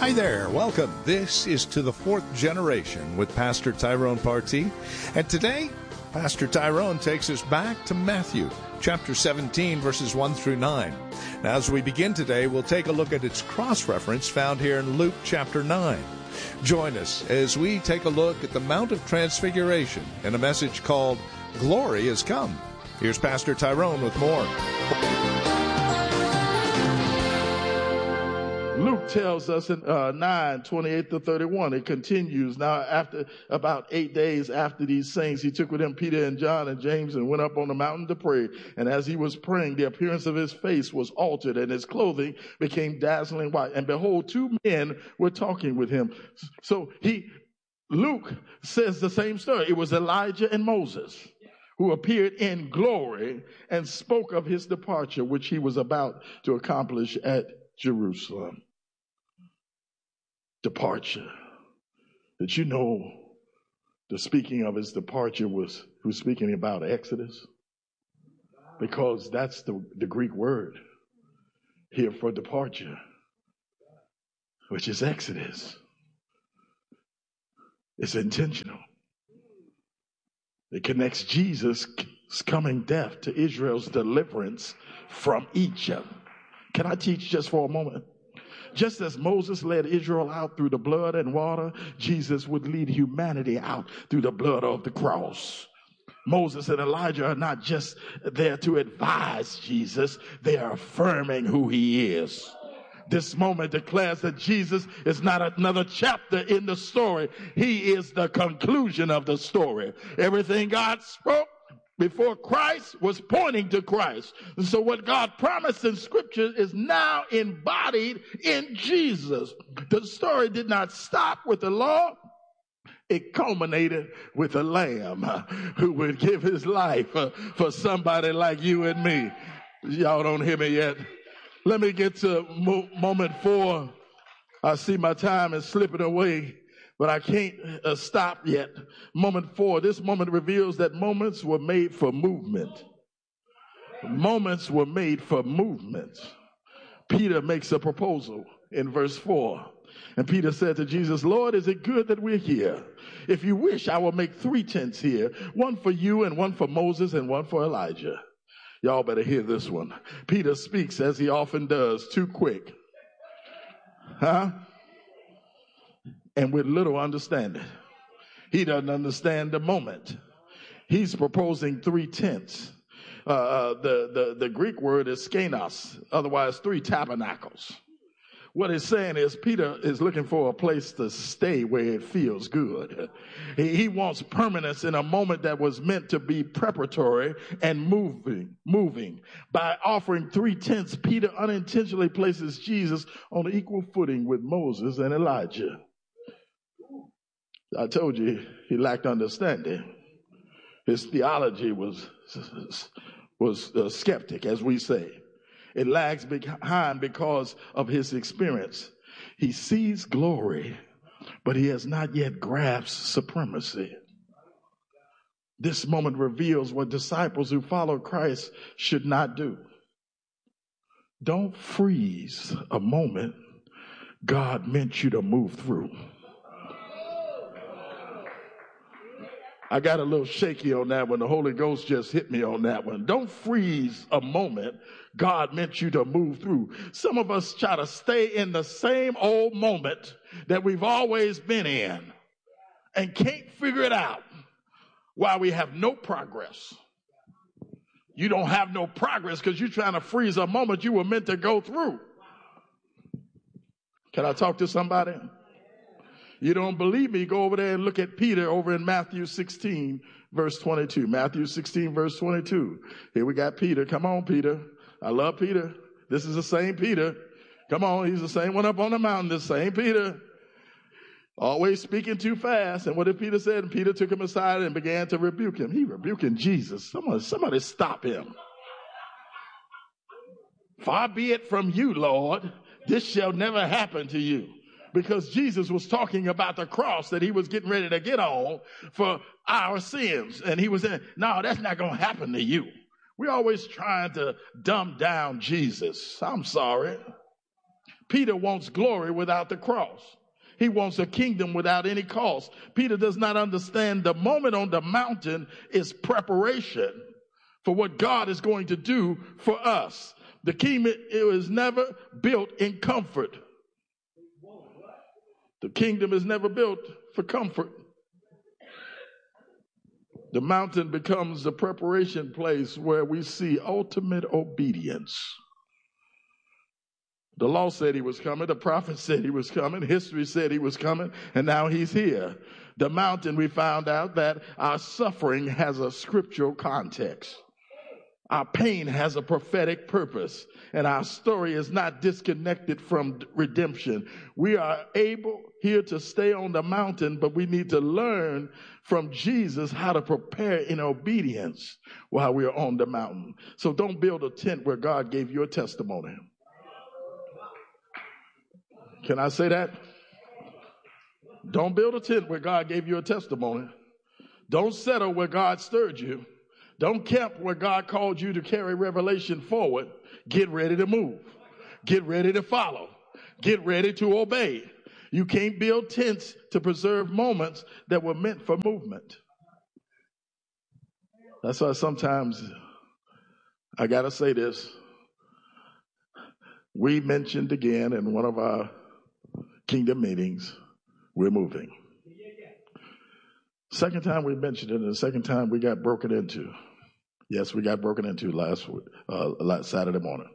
Hi there, welcome. This is To the Fourth Generation with Pastor Tyrone Partee. And today, Pastor Tyrone takes us back to Matthew, chapter 17, verses 1 through 9. Now, as we begin today, we'll take a look at its cross-reference found here in Luke chapter 9. Join us as we take a look at the Mount of Transfiguration in a message called Glory Has Come. Here's Pastor Tyrone with more. Luke tells us in 9:28-31, it continues. Now, after about 8 days after these things, he took with him Peter and John and James and went up on the mountain to pray. And as he was praying, the appearance of his face was altered, and his clothing became dazzling white. And behold, two men were talking with him. So Luke says the same story. It was Elijah and Moses who appeared in glory and spoke of his departure, which he was about to accomplish at Jerusalem. Departure. Did you know the speaking of his departure was who's speaking about Exodus? Because that's the Greek word here for departure, which is Exodus. It's intentional. It connects Jesus' coming death to Israel's deliverance from Egypt. Can I teach just for a moment? Just as Moses led Israel out through the blood and water, Jesus would lead humanity out through the blood of the cross. Moses and Elijah are not just there to advise Jesus, they are affirming who he is. This moment declares that Jesus is not another chapter in the story. He is the conclusion of the story. Everything God spoke before Christ was pointing to Christ. And so what God promised in Scripture is now embodied in Jesus. The story did not stop with the law. It culminated with a lamb who would give his life for somebody like you and me. Y'all don't hear me yet? Let me get to moment 4. I see my time is slipping away, but I can't stop yet. Moment 4, this moment reveals that moments were made for movement. Moments were made for movement. Peter makes a proposal in verse 4. And Peter said to Jesus, Lord, is it good that we're here? If you wish, I will make 3 tents here, one for you and one for Moses and one for Elijah. Y'all better hear this one. Peter speaks, as he often does, too quick. And with little understanding. He doesn't understand the moment. He's proposing 3 tents. The Greek word is skenos, otherwise 3 tabernacles. What he's saying is Peter is looking for a place to stay where it feels good. He wants permanence in a moment that was meant to be preparatory and moving. By offering 3 tents, Peter unintentionally places Jesus on equal footing with Moses and Elijah. I told you he lacked understanding. His theology was skeptic, as we say. It lags behind because of his experience. He sees glory, but he has not yet grasped supremacy. This moment reveals what disciples who follow Christ should not do. Don't freeze a moment God meant you to move through. I got a little shaky on that one. The Holy Ghost just hit me on that one. Don't freeze a moment God meant you to move through. Some of us try to stay in the same old moment that we've always been in and can't figure it out while we have no progress. You don't have no progress because you're trying to freeze a moment you were meant to go through. Can I talk to somebody? You don't believe me? Go over there and look at Peter over in Matthew 16, verse 22. Matthew 16, verse 22. Here we got Peter. Come on, Peter. I love Peter. This is the same Peter. Come on, he's the same one up on the mountain. The same Peter. Always speaking too fast. And what did Peter say? And Peter took him aside and began to rebuke him. He rebuking Jesus. Somebody stop him. Far be it from you, Lord. This shall never happen to you. Because Jesus was talking about the cross that he was getting ready to get on for our sins. And he was saying, no, that's not going to happen to you. We're always trying to dumb down Jesus. I'm sorry. Peter wants glory without the cross. He wants a kingdom without any cost. Peter does not understand the moment on the mountain is preparation for what God is going to do for us. The kingdom is never built in comfort. The kingdom is never built for comfort. The mountain becomes the preparation place where we see ultimate obedience. The law said he was coming. The prophet said he was coming. History said he was coming. And now he's here. The mountain, we found out that our suffering has a scriptural context. Our pain has a prophetic purpose. And our story is not disconnected from redemption. We are able here to stay on the mountain, but we need to learn from Jesus how to prepare in obedience while we are on the mountain. So don't build a tent where God gave you a testimony. Can I say that? Don't build a tent where God gave you a testimony. Don't settle where God stirred you. Don't camp where God called you to carry revelation forward. Get ready to move. Get ready to follow. Get ready to obey. You can't build tents to preserve moments that were meant for movement. That's why sometimes I got to say this. We mentioned again in one of our kingdom meetings, we're moving. Second time we mentioned it, and the second time we got broken into. Yes, we got broken into last Saturday morning.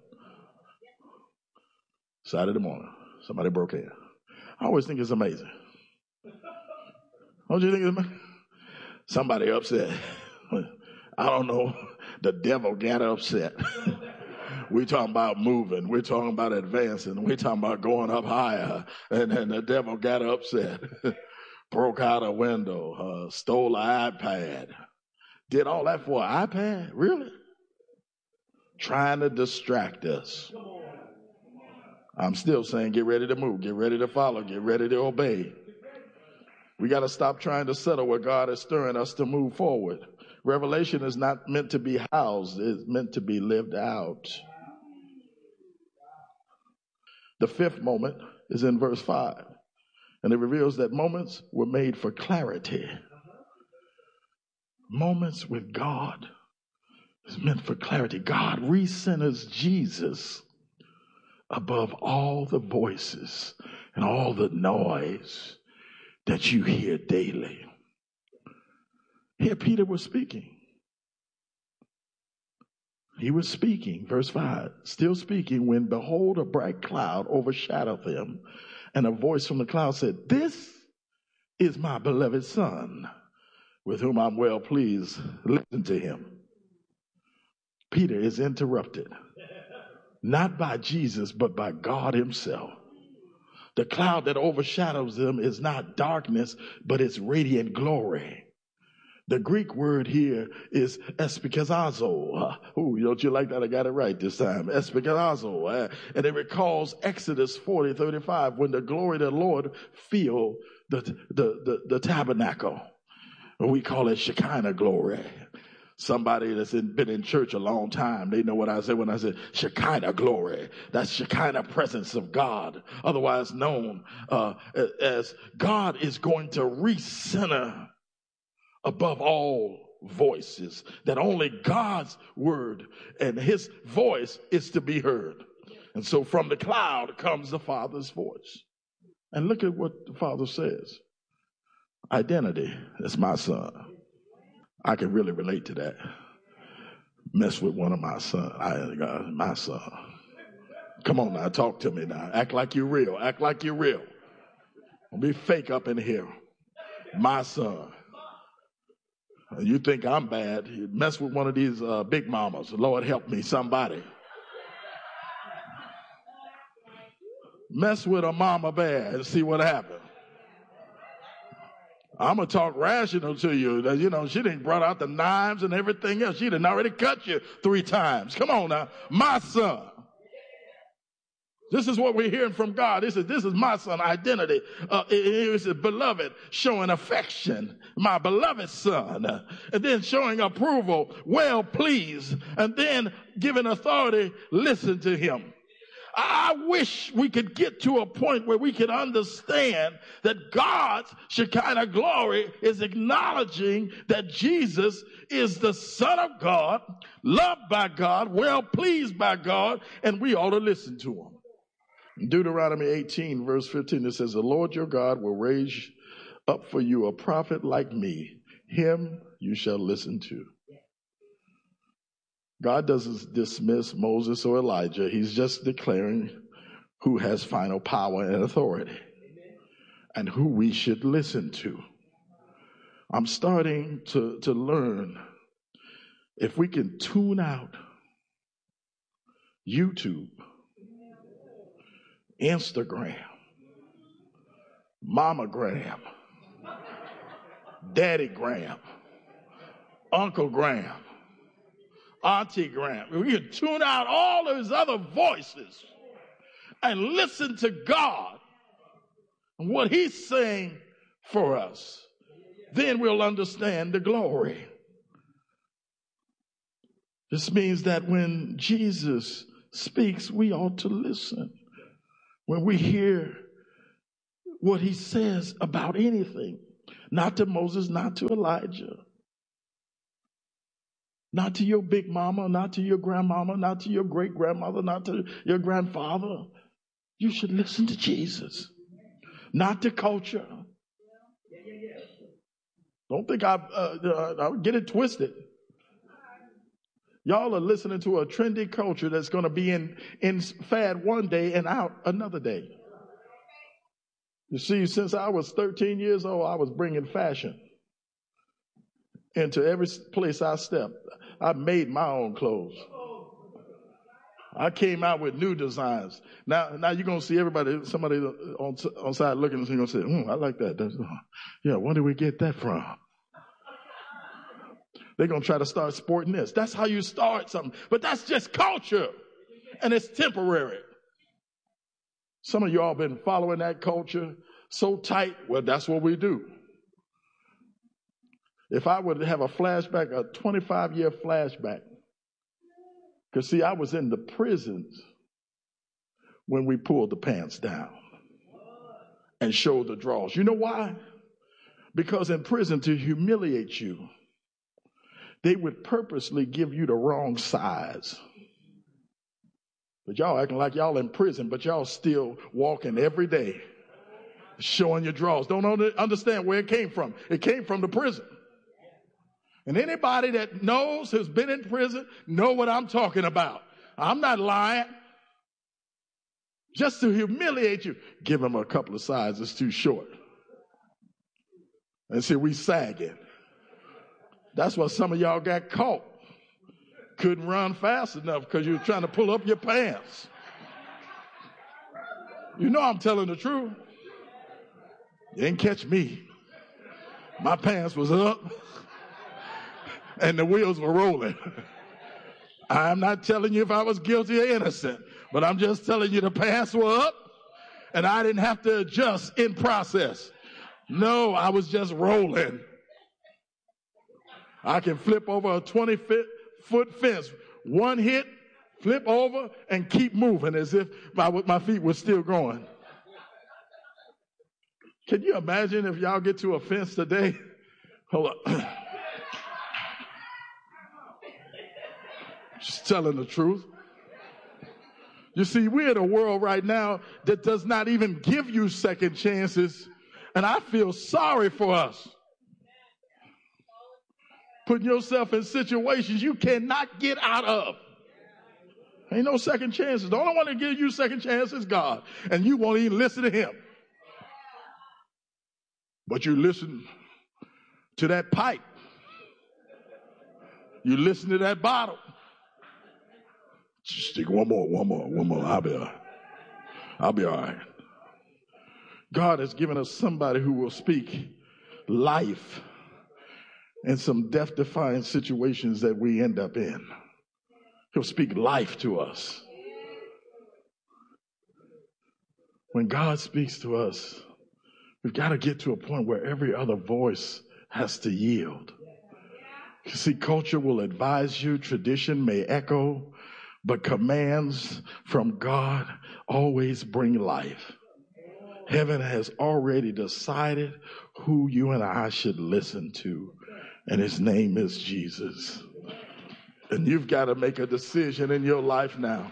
Saturday morning, somebody broke in. I always think it's amazing. Don't you think it's amazing? Somebody upset. I don't know. The devil got upset. We're talking about moving. We're talking about advancing. We're talking about going up higher. And the devil got upset. Broke out a window. Stole an iPad. Did all that for an iPad? Really? Trying to distract us. I'm still saying get ready to move. Get ready to follow. Get ready to obey. We got to stop trying to settle where God is stirring us to move forward. Revelation is not meant to be housed. It's meant to be lived out. The fifth moment is in verse 5. And it reveals that moments were made for clarity. Moments with God is meant for clarity. God recenters Jesus above all the voices and all the noise that you hear daily. Here Peter was speaking. He was speaking, verse 5, still speaking when, behold, a bright cloud overshadowed them, and a voice from the cloud said, "This is my beloved Son, with whom I'm well pleased. Listen to him." Peter is interrupted, not by Jesus, but by God himself. The cloud that overshadows them is not darkness, but it's radiant glory. The Greek word here is espikazo. Don't you like that? I got it right this time. Espikazo. And it recalls Exodus 40:35 when the glory of the Lord filled the tabernacle. We call it Shekinah glory. Somebody that's been in church a long time, they know what I say when I say Shekinah glory. That's Shekinah presence of God, otherwise known as God is going to recenter above all voices, that only God's word and his voice is to be heard. And so from the cloud comes the Father's voice. And look at what the Father says. Identity, that's my son. I can really relate to that. Mess with one of my sons. My son. Come on now, talk to me now. Act like you're real. Act like you're real. Don't be fake up in here. My son. You think I'm bad. You mess with one of these big mamas. Lord help me, somebody. Mess with a mama bear and see what happens. I'm going to talk rational to you. You know, she done brought out the knives and everything else. She done already cut you 3 times. Come on now. My son. This is what we're hearing from God. This is my son, identity. It is beloved, showing affection, my beloved son. And then showing approval, well pleased. And then giving authority, listen to him. I wish we could get to a point where we could understand that God's Shekinah glory is acknowledging that Jesus is the Son of God, loved by God, well pleased by God, and we ought to listen to him. In Deuteronomy 18, verse 15, it says, the Lord your God will raise up for you a prophet like me. Him you shall listen to. God doesn't dismiss Moses or Elijah. He's just declaring who has final power and authority and who we should listen to. I'm starting to learn if we can tune out YouTube, Instagram, Mamagram, Daddygram, Unclegram, Auntie-gram. We can tune out all those other voices and listen to God and what he's saying for us. Then we'll understand the glory. This means that when Jesus speaks, we ought to listen. When we hear what he says about anything, not to Moses, not to Elijah, not to your big mama, not to your grandmama, not to your great grandmother, not to your grandfather. You should listen to Jesus, not to culture. Don't think I'll get it twisted. Y'all are listening to a trendy culture that's going to be in fad one day and out another day. You see, since I was 13 years old, I was bringing fashion into every place I stepped. I made my own clothes. I came out with new designs. Now you're going to see somebody on side looking and going to say, I like that. Yeah, where did we get that from? They're going to try to start sporting this. That's how you start something. But that's just culture. And it's temporary. Some of y'all been following that culture so tight. Well, that's what we do. If I would have a flashback, a 25-year flashback, because see, I was in the prisons when we pulled the pants down and showed the drawers. You know why? Because in prison, to humiliate you, they would purposely give you the wrong size. But y'all acting like y'all in prison, but y'all still walking every day, showing your drawers. Don't understand where it came from. It came from the prison. And anybody that knows, who's been in prison, know what I'm talking about. I'm not lying. Just to humiliate you. Give them a couple of sizes too short. And see, we sagging. That's why some of y'all got caught. Couldn't run fast enough because you were trying to pull up your pants. You know I'm telling the truth. You didn't catch me. My pants was up and the wheels were rolling. I'm not telling you if I was guilty or innocent, but I'm just telling you the pants were up and I didn't have to adjust in process. No, I was just rolling. I can flip over a 20-foot fence. One hit, flip over, and keep moving as if my feet were still going. Can you imagine if y'all get to a fence today? Hold up. Just telling the truth. You see, we're in a world right now that does not even give you second chances, and I feel sorry for us. Putting yourself in situations you cannot get out of. Ain't no second chances. The only one that gives you second chance is God, and you won't even listen to him. But you listen to that pipe. You listen to that bottle. Stick one more. I'll be all right. God has given us somebody who will speak life in some death-defying situations that we end up in. He'll speak life to us. When God speaks to us, we've got to get to a point where every other voice has to yield. You see, culture will advise you, tradition may echo, But commands from God always bring life. Heaven has already decided who you and I should listen to, and his name is Jesus. And you've got to make a decision in your life now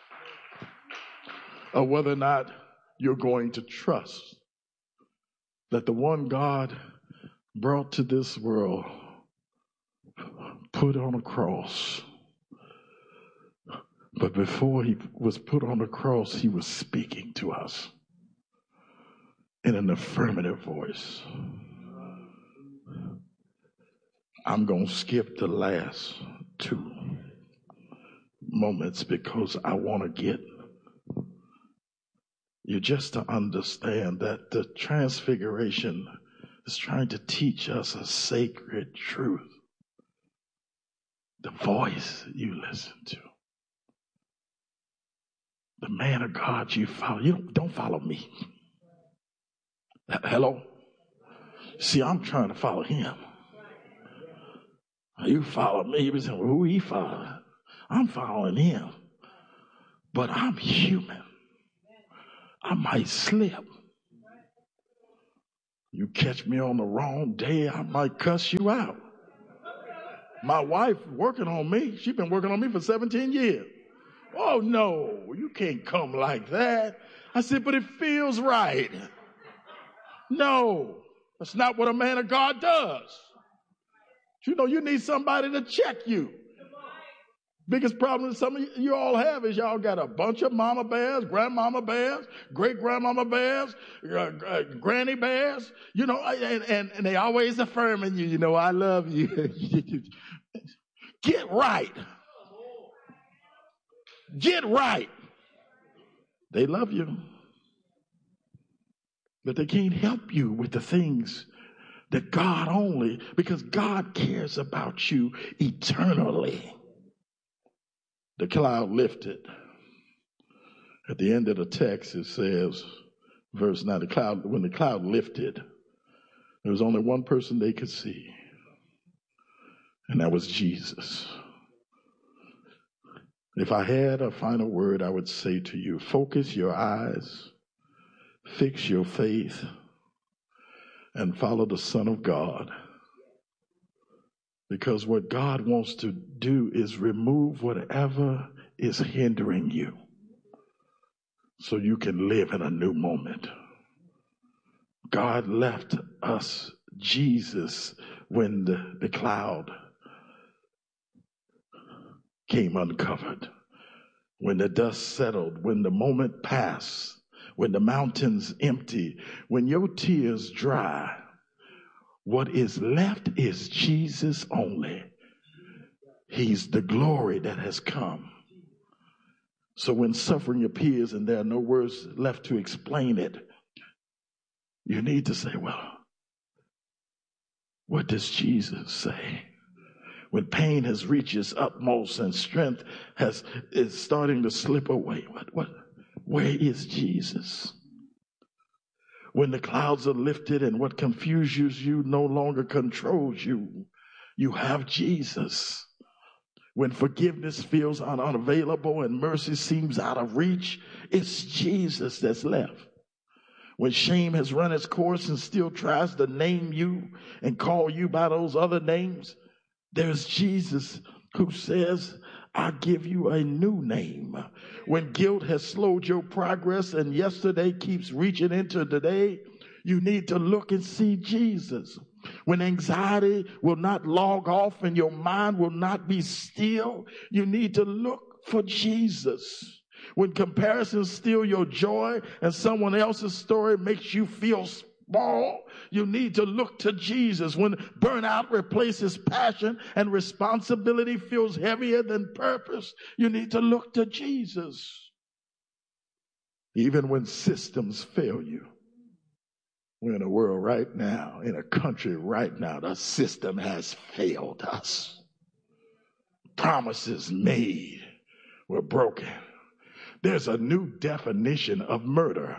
of whether or not you're going to trust that the one God brought to this world, put on a cross. But before he was put on the cross, he was speaking to us in an affirmative voice. I'm going to skip the last 2 moments because I want to get you just to understand that the transfiguration is trying to teach us a sacred truth. The voice you listen to. The man of God you follow. You don't follow me. Hello? See, I'm trying to follow him. You follow me. You say, well, who he follow? I'm following him. But I'm human. I might slip. You catch me on the wrong day, I might cuss you out. My wife working on me. She's been working on me for 17 years. Oh, no, you can't come like that. I said, but it feels right. No, that's not what a man of God does. You know, you need somebody to check you. Biggest problem that some of you all have is y'all got a bunch of mama bears, grandmama bears, great-grandmama bears, granny bears, you know, and they always affirming you, you know, I love you. Get right. Get right. They love you, but they can't help you with the things that God only, because God cares about you eternally. The cloud lifted. At the end of the text, it says, verse 9, when the cloud lifted, there was only one person they could see, and that was Jesus. If I had a final word, I would say to you, focus your eyes, fix your faith, and follow the Son of God. Because what God wants to do is remove whatever is hindering you so you can live in a new moment. God left us Jesus when the cloud came uncovered, when the dust settled, when the moment passed, when the mountains empty, when your tears dry. What is left is Jesus only. He's the glory that has come. So when suffering appears and there are no words left to explain it, you need to say, well, what does Jesus say? When pain has reached its utmost and strength is starting to slip away, where is Jesus? When the clouds are lifted and what confuses you no longer controls you, you have Jesus. When forgiveness feels unavailable and mercy seems out of reach, it's Jesus that's left. When shame has run its course and still tries to name you and call you by those other names, there's Jesus who says, I give you a new name. When guilt has slowed your progress and yesterday keeps reaching into today, you need to look and see Jesus. When anxiety will not log off and your mind will not be still, you need to look for Jesus. When comparisons steal your joy and someone else's story makes you feel small, you need to look to Jesus. When burnout replaces passion and responsibility feels heavier than purpose, you need to look to Jesus. Even when systems fail you. We're in a world right now, in a country right now, the system has failed us. Promises made were broken. There's a new definition of murder.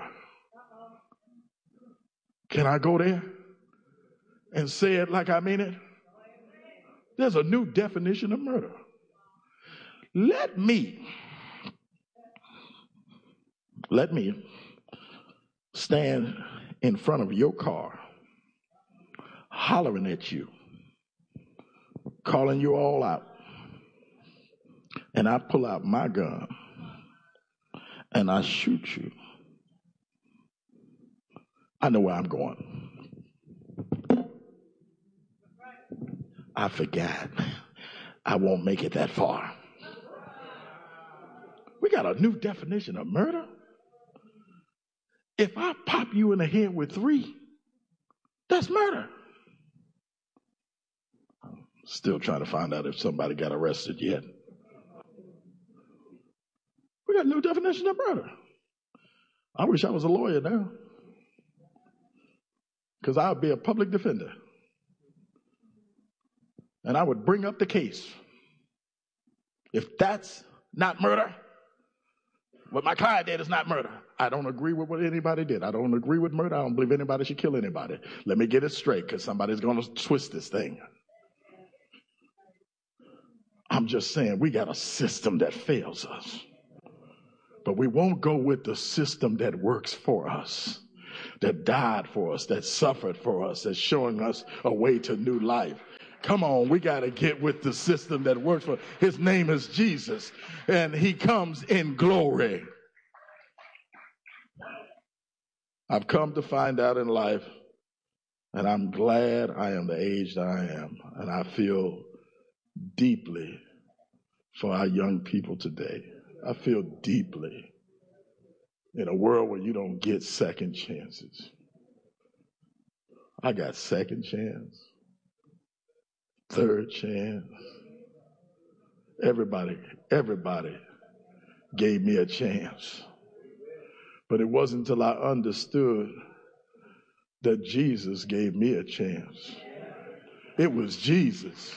Can I go there and say it like I mean it? There's a new definition of murder. Let me let me stand in front of your car, hollering at you, calling you all out, and I pull out my gun and I shoot you, I know where I'm going. I forgot. I won't make it that far. We got a new definition of murder. If I pop you in the head with 3, that's murder. I'm still trying to find out if somebody got arrested yet. We got a new definition of murder. I wish I was a lawyer now, because I would be a public defender. And I would bring up the case. If that's not murder, what my client did is not murder. I don't agree with what anybody did. I don't agree with murder. I don't believe anybody should kill anybody. Let me get it straight, because somebody's going to twist this thing. I'm just saying we got a system that fails us. But we won't go with the system that works for us, that died for us, that suffered for us, that's showing us a way to new life. Come on, we got to get with the system that works for us. His name is Jesus, and he comes in glory. I've come to find out in life, and I'm glad I am the age that I am, and I feel deeply for our young people today. I feel deeply in a world where you don't get second chances. I got second chance, third chance. Everybody gave me a chance. But it wasn't until I understood that Jesus gave me a chance. It was Jesus.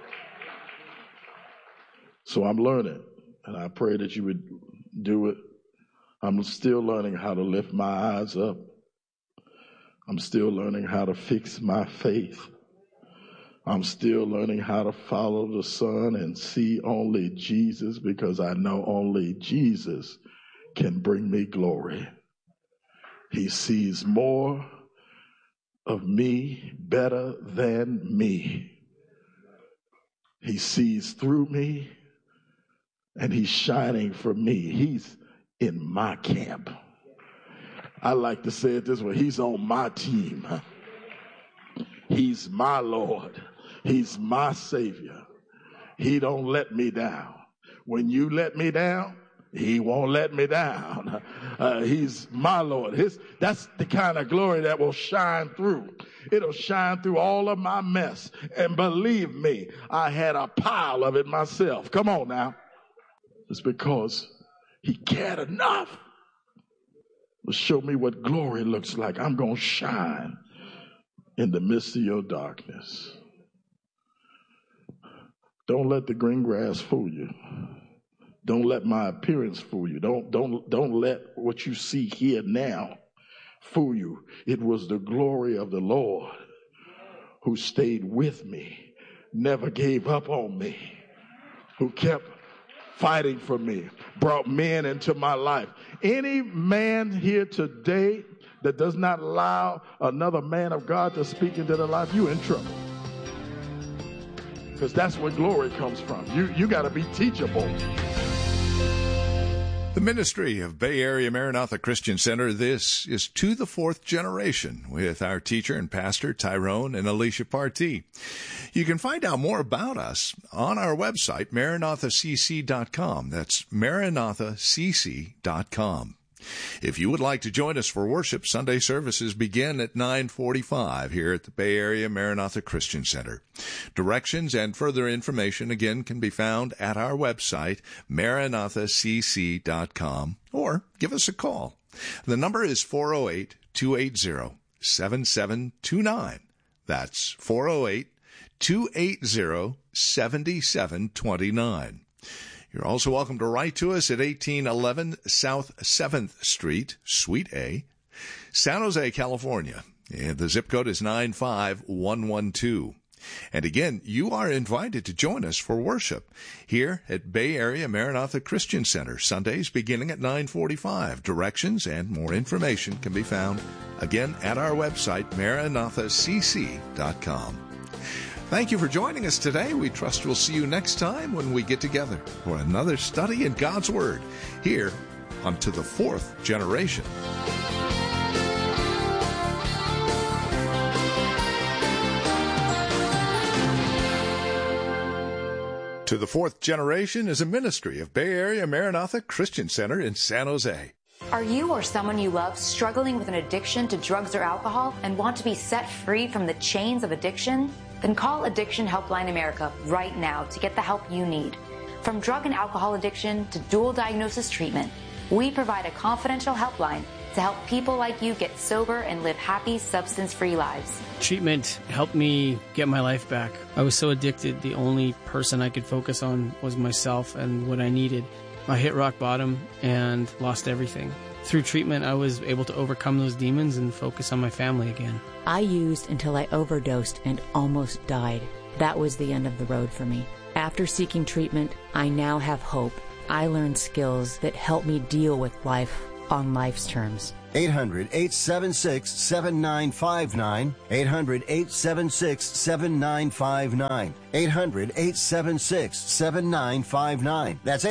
So I'm learning, and I pray that you would do it. I'm still learning how to lift my eyes up. I'm still learning how to fix my faith. I'm still learning how to follow the Son and see only Jesus, because I know only Jesus can bring me glory. He sees more of me better than me. He sees through me, and he's shining for me. He's in my camp. I like to say it this way: he's on my team. He's my Lord. He's my Savior. He don't let me down. When you let me down, he won't let me down. He's my Lord. That's the kind of glory that will shine through. It'll shine through all of my mess. And believe me, I had a pile of it myself. Come on now. It's because he cared enough to show me what glory looks like. I'm going to shine in the midst of your darkness. Don't let the green grass fool you. Don't let my appearance fool you. Don't let what you see here now fool you. It was the glory of the Lord who stayed with me, never gave up on me, who kept fighting for me, brought men into my life. Any man here today that does not allow another man of God to speak into their life, you're in trouble. Because that's where glory comes from. You got to be teachable. The ministry of Bay Area Maranatha Christian Center, this is To the Fourth Generation with our teacher and pastor Tyrone and Alicia Partee. You can find out more about us on our website, MaranathaCC.com. That's MaranathaCC.com. If you would like to join us for worship, Sunday services begin at 9:45 here at the Bay Area Maranatha Christian Center. Directions and further information, again, can be found at our website, MaranathaCC.com, or give us a call. The number is 408-280-7729. That's 408-280-7729. You're also welcome to write to us at 1811 South 7th Street, Suite A, San Jose, California. And the zip code is 95112. And again, you are invited to join us for worship here at Bay Area Maranatha Christian Center, Sundays beginning at 9:45. Directions and more information can be found, again, at our website, maranathacc.com. Thank you for joining us today. We trust we'll see you next time when we get together for another study in God's Word here on To the Fourth Generation. To the Fourth Generation is a ministry of Bay Area Maranatha Christian Center in San Jose. Are you or someone you love struggling with an addiction to drugs or alcohol and want to be set free from the chains of addiction? Then call Addiction Helpline America right now to get the help you need. From drug and alcohol addiction to dual diagnosis treatment, we provide a confidential helpline to help people like you get sober and live happy, substance-free lives. Treatment helped me get my life back. I was so addicted, the only person I could focus on was myself and what I needed. I hit rock bottom and lost everything. Through treatment, I was able to overcome those demons and focus on my family again. I used until I overdosed and almost died. That was the end of the road for me. After seeking treatment, I now have hope. I learned skills that help me deal with life on life's terms. 800-876-7959. 800-876-7959. 800-876-7959. That's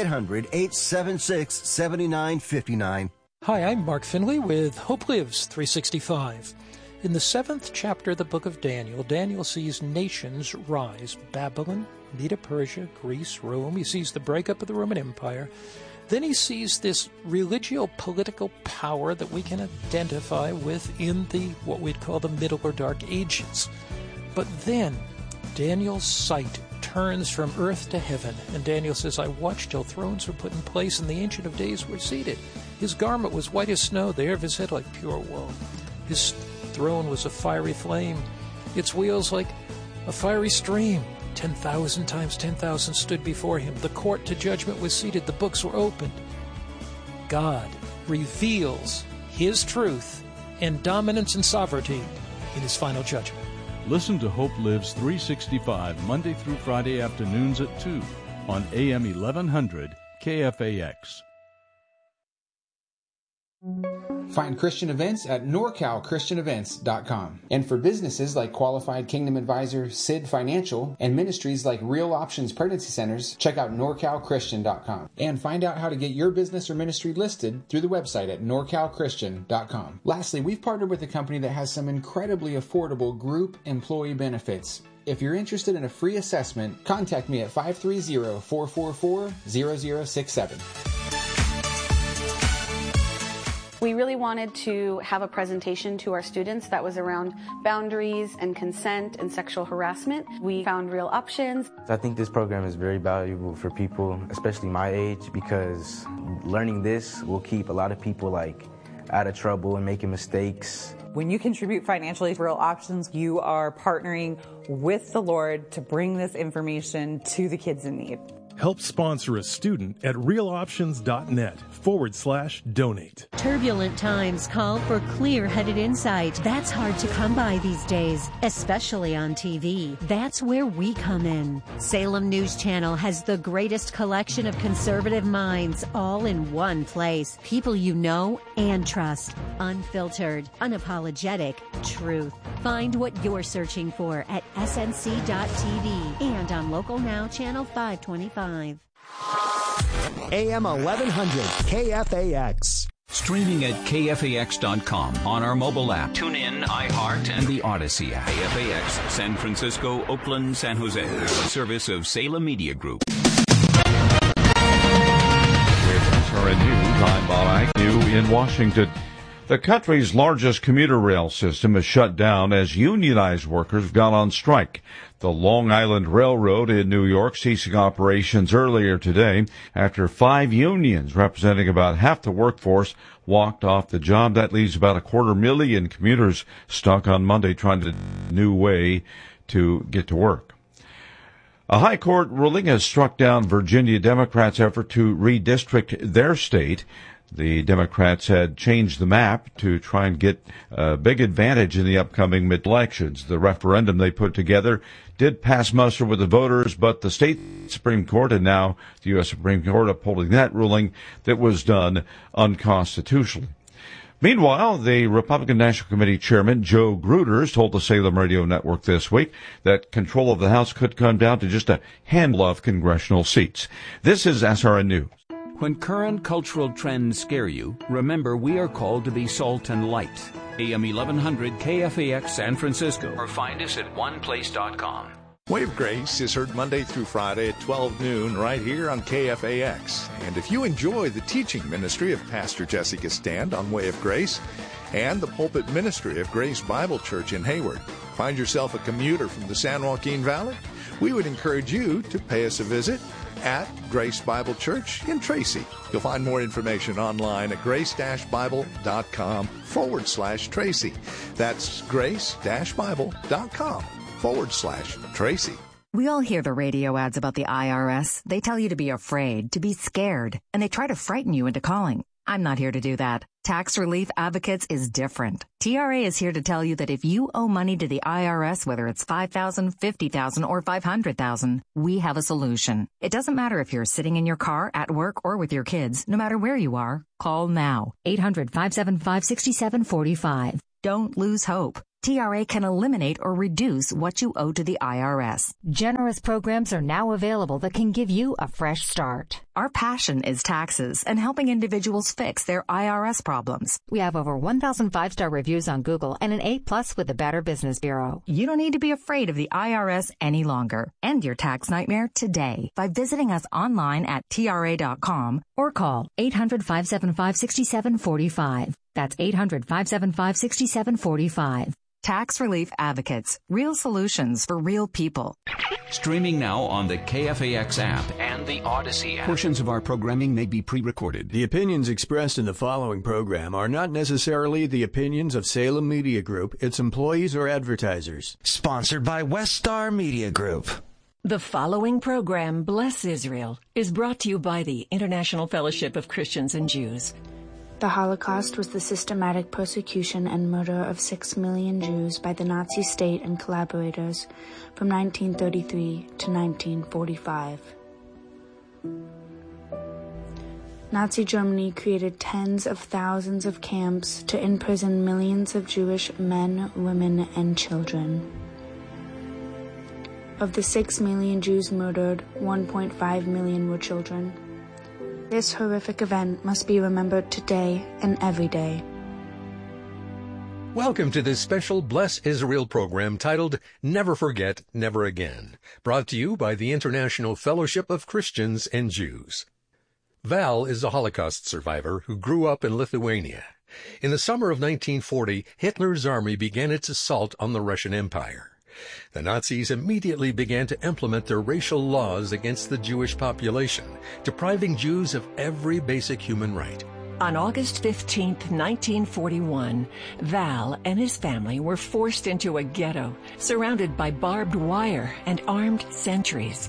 800-876-7959. Hi, I'm Mark Finley with Hope Lives 365. In the 7th chapter of the book of Daniel, Daniel sees nations rise. Babylon, Medo-Persia, Greece, Rome. He sees the breakup of the Roman Empire. Then he sees this religio-political power that we can identify with in the what we'd call the Middle or Dark Ages. But then Daniel's sight turns from earth to heaven, and Daniel says, I watched till thrones were put in place and the Ancient of Days were seated. His garment was white as snow, the hair of his head like pure wool. His throne was a fiery flame, its wheels like a fiery stream. 10,000 times 10,000 stood before him. The court to judgment was seated. The books were opened. God reveals his truth and dominance and sovereignty in his final judgment. Listen to Hope Lives 365 Monday through Friday afternoons at 2 on AM 1100 KFAX. Find Christian events at NorCalChristianEvents.com. And for businesses like Qualified Kingdom Advisor, Sid Financial, and ministries like Real Options Pregnancy Centers, check out NorCalChristian.com. And find out how to get your business or ministry listed through the website at NorCalChristian.com. Lastly, we've partnered with a company that has some incredibly affordable group employee benefits. If you're interested in a free assessment, contact me at 530-444-0067. We really wanted to have a presentation to our students that was around boundaries and consent and sexual harassment. We found Real Options. I think this program is very valuable for people, especially my age, because learning this will keep a lot of people out of trouble and making mistakes. When you contribute financially to Real Options, you are partnering with the Lord to bring this information to the kids in need. Help sponsor a student at realoptions.net/donate. Turbulent times call for clear-headed insight. That's hard to come by these days, especially on TV. That's where we come in. Salem News Channel has the greatest collection of conservative minds all in one place. People you know and trust. Unfiltered, unapologetic truth. Find what you're searching for at snc.tv and on Local Now Channel 525. AM 1100 KFAX. Streaming at KFAX.com on our mobile app. Tune in, iHeart, and the Odyssey app. KFAX, San Francisco, Oakland, San Jose. A service of Salem Media Group. With SRN News, I'm Bob Agnew in Washington. The country's largest commuter rail system is shut down as unionized workers have gone on strike. The Long Island Railroad in New York ceasing operations earlier today after 5 unions representing about half the workforce walked off the job. That leaves about 250,000 commuters stuck on Monday trying to find a new way to get to work. A high court ruling has struck down Virginia Democrats' effort to redistrict their state. The Democrats had changed the map to try and get a big advantage in the upcoming mid-elections. The referendum they put together did pass muster with the voters, but the state Supreme Court and now the U.S. Supreme Court upholding that ruling that was done unconstitutionally. Meanwhile, the Republican National Committee Chairman Joe Gruters told the Salem Radio Network this week that control of the House could come down to just a handful of congressional seats. This is SRN News. When current cultural trends scare you, remember we are called to be salt and light. AM 1100 KFAX San Francisco, or find us at oneplace.com. Way of Grace is heard Monday through Friday at 12 noon right here on KFAX. And if you enjoy the teaching ministry of Pastor Jessica Stand on Way of Grace and the pulpit ministry of Grace Bible Church in Hayward, find yourself a commuter from the San Joaquin Valley, we would encourage you to pay us a visit at Grace Bible Church in Tracy. You'll find more information online at grace-bible.com/Tracy. That's grace-bible.com/Tracy. We all hear the radio ads about the IRS. They tell you to be afraid, to be scared, and they try to frighten you into calling. I'm not here to do that. Tax Relief Advocates is different. TRA is here to tell you that if you owe money to the IRS, whether it's $5,000, $50,000, or $500,000, we have a solution. It doesn't matter if you're sitting in your car, at work, or with your kids. No matter where you are, call now. 800-575-6745. Don't lose hope. TRA can eliminate or reduce what you owe to the IRS. Generous programs are now available that can give you a fresh start. Our passion is taxes and helping individuals fix their IRS problems. We have over 1,000 5-star reviews on Google and an A+ with the Better Business Bureau. You don't need to be afraid of the IRS any longer. End your tax nightmare today by visiting us online at TRA.com or call 800-575-6745. That's 800-575-6745. Tax Relief Advocates. Real solutions for real people. Streaming now on the KFAX app and the Odyssey app. Portions of our programming may be pre-recorded. The opinions expressed in the following program are not necessarily the opinions of Salem Media Group, its employees, or advertisers. Sponsored by Westar Media Group. The following program, Bless Israel, is brought to you by the International Fellowship of Christians and Jews. The Holocaust was the systematic persecution and murder of 6 million Jews by the Nazi state and collaborators from 1933 to 1945. Nazi Germany created tens of thousands of camps to imprison millions of Jewish men, women, and children. Of the 6 million Jews murdered, 1.5 million were children. This horrific event must be remembered today and every day. Welcome to this special Bless Israel program titled Never Forget, Never Again, brought to you by the International Fellowship of Christians and Jews. Val is a Holocaust survivor who grew up in Lithuania. In the summer of 1940, Hitler's army began its assault on the Russian Empire. The Nazis immediately began to implement their racial laws against the Jewish population, depriving Jews of every basic human right. On August 15, 1941, Val and his family were forced into a ghetto, surrounded by barbed wire and armed sentries.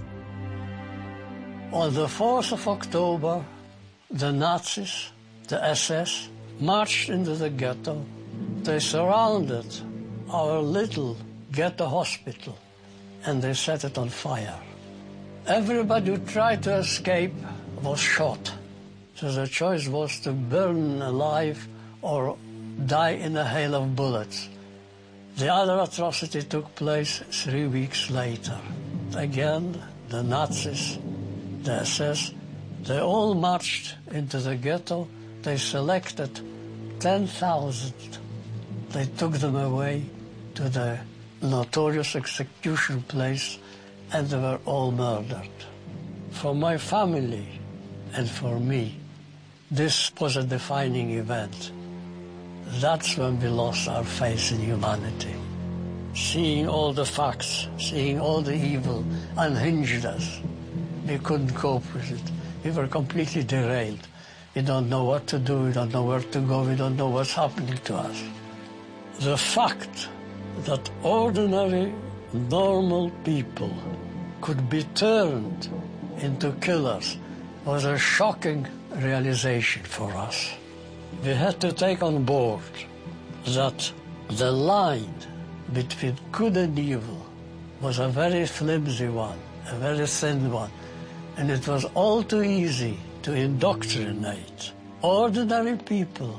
On the 4th of October, the Nazis, the SS, marched into the ghetto. They surrounded our little ghetto hospital, and they set it on fire. Everybody who tried to escape was shot. So the choice was to burn alive or die in a hail of bullets. The other atrocity took place 3 weeks later. Again, the Nazis, the SS, they all marched into the ghetto. They selected 10,000. They took them away to the notorious execution place, and they were all murdered. For my family and for me, this was a defining event. That's when we lost our faith in humanity. Seeing all the facts, seeing all the evil unhinged us. We couldn't cope with it. We were completely derailed. We don't know what to do, we don't know where to go, we don't know what's happening to us. The fact that ordinary, normal people could be turned into killers was a shocking realization for us. We had to take on board that the line between good and evil was a very flimsy one, a very thin one, and it was all too easy to indoctrinate ordinary people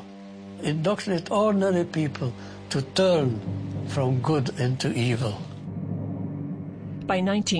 to turn from good into evil. By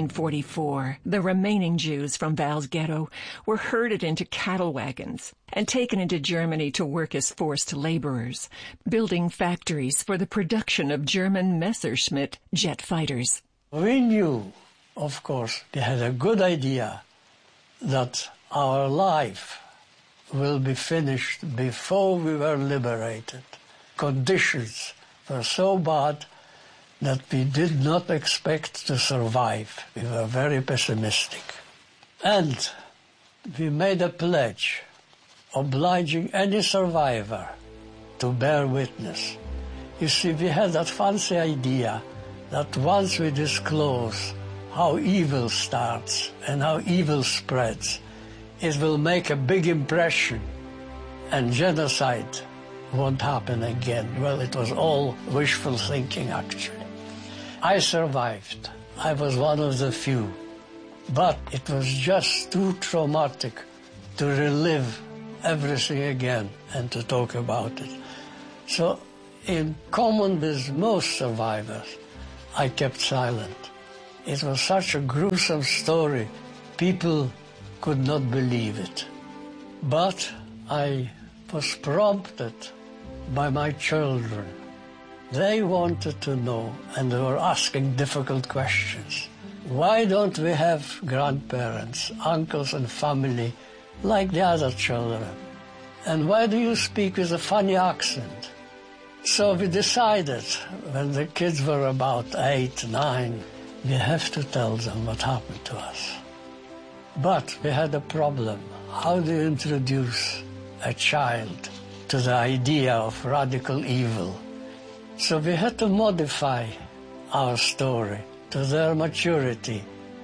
1944, the remaining Jews from Val's ghetto were herded into cattle wagons and taken into Germany to work as forced laborers, building factories for the production of German Messerschmitt jet fighters. We knew, of course, we had a good idea that our life will be finished before we were liberated. Conditions were so bad that we did not expect to survive. We were very pessimistic. And we made a pledge obliging any survivor to bear witness. You see, we had that fancy idea that once we disclose how evil starts and how evil spreads, it will make a big impression and genocide won't happen again. Well, it was all wishful thinking, actually. I survived. I was one of the few. But it was just too traumatic to relive everything again and to talk about it. So, in common with most survivors, I kept silent. It was such a gruesome story. People could not believe it. But I was prompted by my children. They wanted to know, and they were asking difficult questions. Why don't we have grandparents, uncles and family like the other children? And why do you speak with a funny accent? So we decided, when the kids were about 8, 9, we have to tell them what happened to us. But we had a problem. How do you introduce a child to the idea of radical evil? So we had to modify our story to their maturity.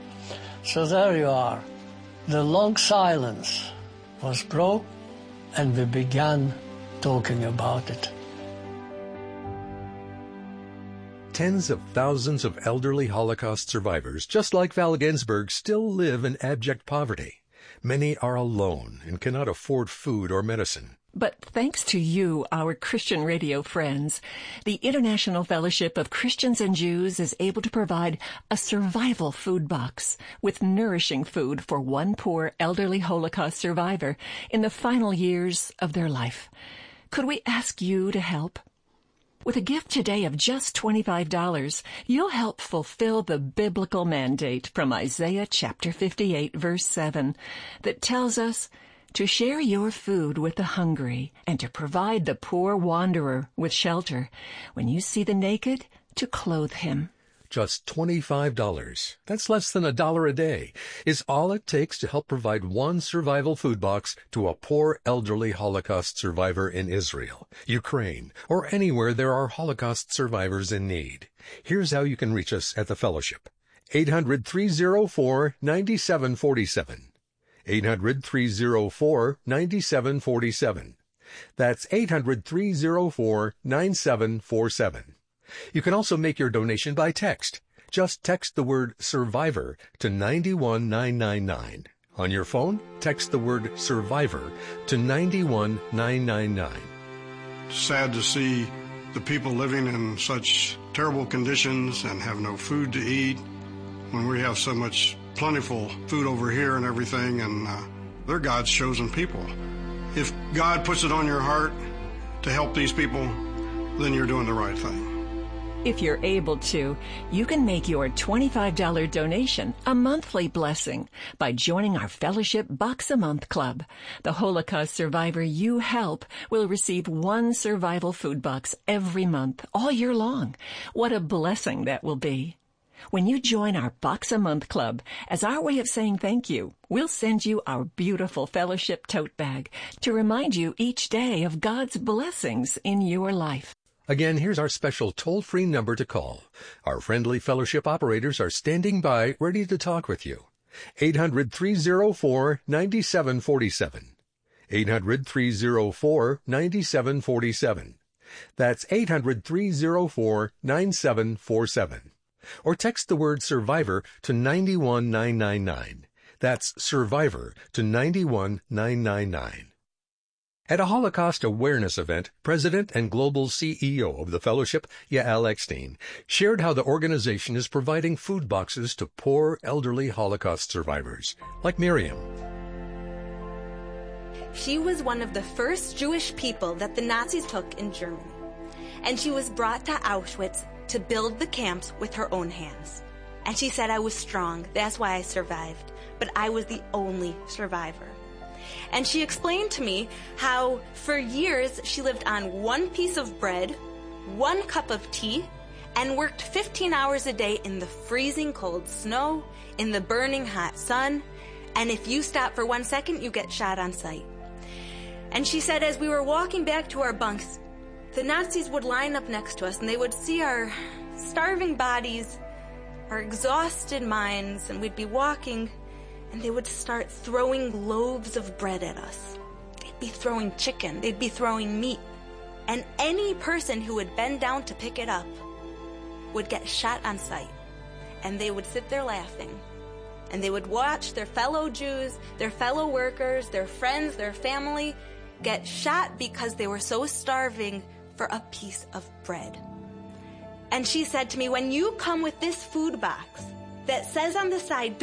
So there you are. The long silence was broke, and we began talking about it. Tens of thousands of elderly Holocaust survivors, just like Val Ginsberg, still live in abject poverty. Many are alone and cannot afford food or medicine. But thanks to you, our Christian radio friends, the International Fellowship of Christians and Jews is able to provide a survival food box with nourishing food for one poor elderly Holocaust survivor in the final years of their life. Could we ask you to help? With a gift today of just $25, you'll help fulfill the biblical mandate from Isaiah chapter 58, verse 7, that tells us to share your food with the hungry and to provide the poor wanderer with shelter. When you see the naked, to clothe him. Just $25, that's less than $1 a day, is all it takes to help provide one survival food box to a poor elderly Holocaust survivor in Israel, Ukraine, or anywhere there are Holocaust survivors in need. Here's how you can reach us at the Fellowship. 800-304-9747. 800-304-9747. That's 800-304-9747. You can also make your donation by text. Just text the word SURVIVOR to 91999. On your phone, text the word SURVIVOR to 91999. Sad to see the people living in such terrible conditions and have no food to eat when we have so much plentiful food over here and everything, and they're God's chosen people. If God puts it on your heart to help these people, then you're doing the right thing. If you're able to, you can make your $25 donation a monthly blessing by joining our Fellowship Box a Month Club. The Holocaust survivor you help will receive one survival food box every month, all year long. What a blessing that will be. When you join our Box a Month Club, as our way of saying thank you, we'll send you our beautiful Fellowship tote bag to remind you each day of God's blessings in your life. Again, here's our special toll-free number to call. Our friendly Fellowship operators are standing by, ready to talk with you. 800-304-9747. 800-304-9747. That's 800-304-9747. Or text the word SURVIVOR to 91999. That's SURVIVOR to 91999. At a Holocaust awareness event, President and Global CEO of the Fellowship, Yael Eckstein, shared how the organization is providing food boxes to poor, elderly Holocaust survivors, like Miriam. She was one of the first Jewish people that the Nazis took in Germany, and she was brought to Auschwitz to build the camps with her own hands. And she said, I was strong, that's why I survived, but I was the only survivor. And she explained to me how for years she lived on one piece of bread, 1 cup of tea, and worked 15 hours a day in the freezing cold snow, in the burning hot sun, and if you stop for 1 second, you get shot on sight. And she said as we were walking back to our bunks, the Nazis would line up next to us and they would see our starving bodies, our exhausted minds, and we'd be walking and they would start throwing loaves of bread at us. They'd be throwing chicken, they'd be throwing meat, and any person who would bend down to pick it up would get shot on sight. And they would sit there laughing. And they would watch their fellow Jews, their fellow workers, their friends, their family get shot because they were so starving for a piece of bread. And she said to me, when you come with this food box that says on the side,